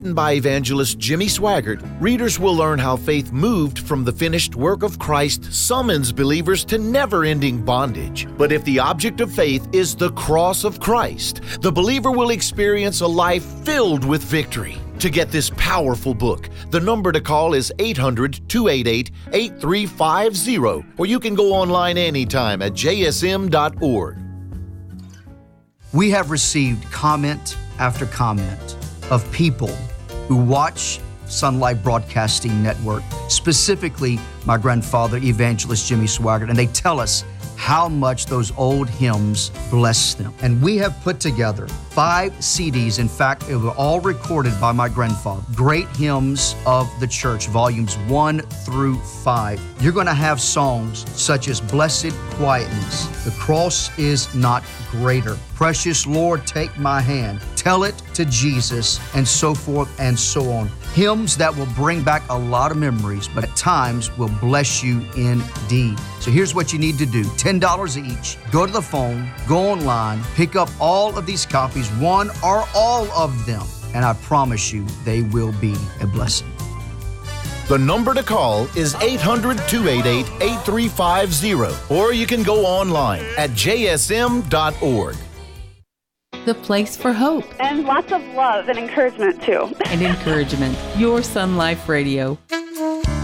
Written by evangelist Jimmy Swaggart, readers will learn how faith moved from the finished work of Christ summons believers to never-ending bondage. But if the object of faith is the cross of Christ, the believer will experience a life filled with victory. To get this powerful book, the number to call is 800-288-8350, or you can go online anytime at jsm.org. We have received comment after comment of people who watch Sunlight Broadcasting Network, specifically my grandfather, evangelist Jimmy Swaggart, and they tell us how much those old hymns bless them. And we have put together 5 CDs. In fact, they were all recorded by my grandfather. Great Hymns of the Church, volumes 1 through 5. You're going to have songs such as Blessed Quietness, The Cross is Not Greater, Precious Lord, Take My Hand, Tell It to Jesus, and so forth and so on. Hymns that will bring back a lot of memories, but at times will bless you indeed. So here's what you need to do. $10 each. Go to the phone, go online, pick up all of these copies, one or all of them, and I promise you they will be a blessing. The number to call is 800-288-8350, or you can go online at jsm.org. The place for hope. And lots of love and encouragement, too. And encouragement. Your Sun Life Radio.